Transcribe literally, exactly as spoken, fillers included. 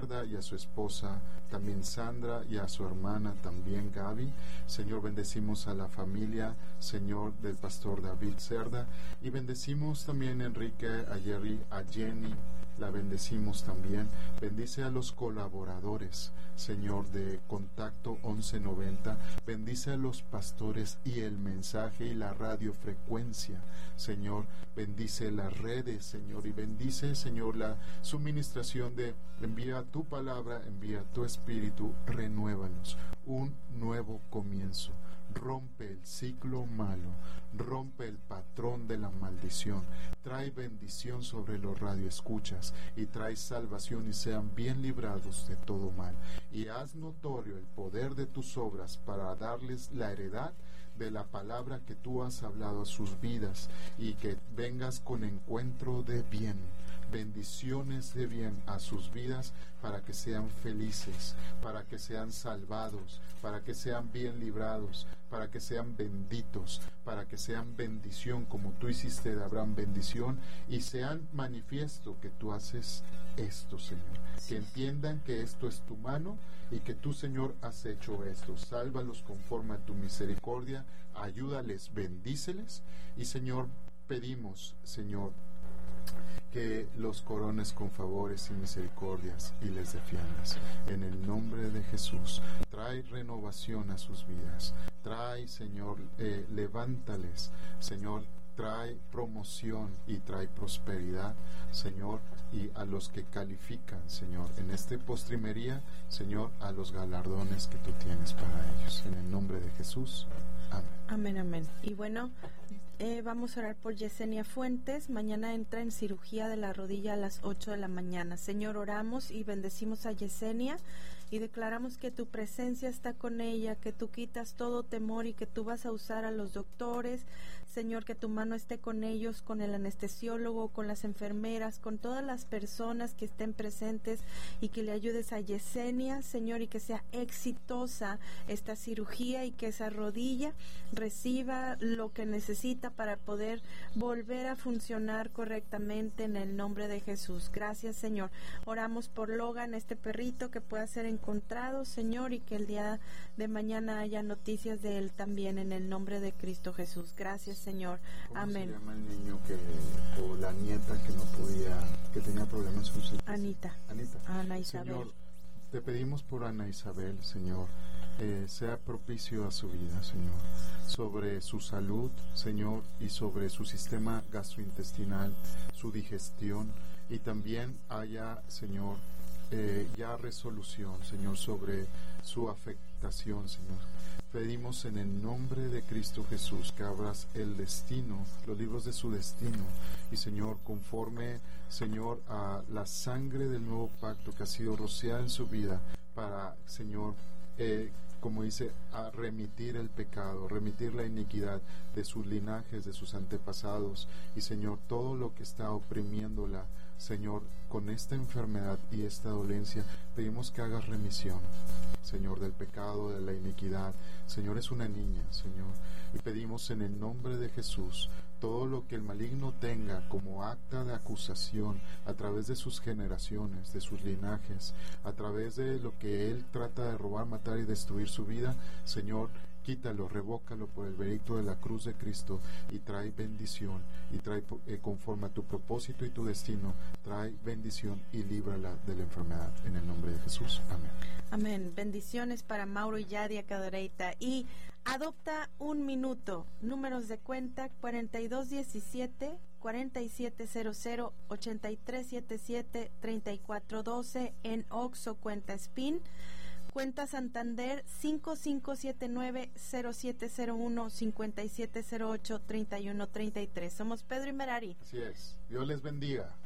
Cerda y a su esposa también Sandra y a su hermana también Gaby. Señor, bendecimos a la familia, Señor, del pastor David Cerda, y bendecimos también a Enrique, a Jerry, a Jenny, la bendecimos también. Bendice a los colaboradores, Señor, de Contacto once noventa. Bendice a los pastores y el mensaje y la radiofrecuencia, Señor. Bendice las redes, Señor, y bendice, Señor, la suministración de envía tu palabra, envía tu espíritu, renuévalos. Un nuevo comienzo. Rompe el ciclo malo, rompe el patrón de la maldición, trae bendición sobre los radioescuchas y trae salvación, y sean bien librados de todo mal, y haz notorio el poder de tus obras para darles la heredad de la palabra que tú has hablado a sus vidas, y que vengas con encuentro de bien, bendiciones de bien a sus vidas, para que sean felices, para que sean salvados, para que sean bien librados, para que sean benditos, para que sean bendición como tú hiciste de Abraham bendición, y sean manifiesto que tú haces esto, Señor. Que entiendan que esto es tu mano y que tú, Señor, has hecho esto. Sálvalos conforme a tu misericordia, ayúdales, bendíceles, y, Señor, pedimos, Señor, que los corones con favores y misericordias y les defiendas. En el nombre de Jesús, trae renovación a sus vidas. Trae, Señor, eh, levántales, Señor, trae promoción y trae prosperidad, Señor, y a los que califican, Señor, en este postrimería, Señor, a los galardones que tú tienes para ellos. En el nombre de Jesús. Amén. Amén, amén. Y bueno, eh, vamos a orar por Yesenia Fuentes. Mañana entra en cirugía de la rodilla a las ocho de la mañana. Señor, oramos y bendecimos a Yesenia y declaramos que tu presencia está con ella, que tú quitas todo temor y que tú vas a usar a los doctores. Señor, que tu mano esté con ellos, con el anestesiólogo, con las enfermeras, con todas las personas que estén presentes, y que le ayudes a Yesenia, Señor, y que sea exitosa esta cirugía y que esa rodilla reciba lo que necesita para poder volver a funcionar correctamente en el nombre de Jesús. Gracias, Señor. Oramos por Logan, este perrito, que pueda ser encontrado, Señor, y que el día de mañana haya noticias de él también, en el nombre de Cristo Jesús. Gracias, Señor. ¿Cómo Amén. se llama el niño que, o la nieta que no podía, que tenía problemas con sus... Anita. Anita. Ana Isabel. Señor, te pedimos por Ana Isabel, Señor, eh, sea propicio a su vida, Señor, sobre su salud, Señor, y sobre su sistema gastrointestinal, su digestión, y también haya, Señor, eh, ya resolución, Señor, sobre su afectación, Señor. Pedimos en el nombre de Cristo Jesús que abras el destino, los libros de su destino, y, Señor, conforme, Señor, a la sangre del nuevo pacto que ha sido rociada en su vida, para, Señor, eh, como dice, a remitir el pecado, remitir la iniquidad de sus linajes, de sus antepasados, y, Señor, todo lo que está oprimiéndola, Señor, con esta enfermedad y esta dolencia, pedimos que hagas remisión, Señor, del pecado, de la iniquidad. Señor, es una niña, Señor, y pedimos en el nombre de Jesús, todo lo que el maligno tenga como acta de acusación a través de sus generaciones, de sus linajes, a través de lo que él trata de robar, matar y destruir su vida, Señor, quítalo, revócalo por el veredicto de la cruz de Cristo, y trae bendición, y trae eh, conforme a tu propósito y tu destino, trae bendición y líbrala de la enfermedad, en el nombre de Jesús. Amén. Amén. Bendiciones para Mauro y Yadia Cadoreita. Y adopta un minuto. Números de cuenta: cuarenta y dos diecisiete, cuarenta y siete cero cero, ochenta y tres setenta y siete, treinta y cuatro doce en Oxxo Cuenta Spin. Cuenta Santander cinco cinco siete nueve, cero siete cero uno, cinco siete cero ocho, treinta y uno treinta y tres. Somos Pedro y Merari. Así es. Dios les bendiga.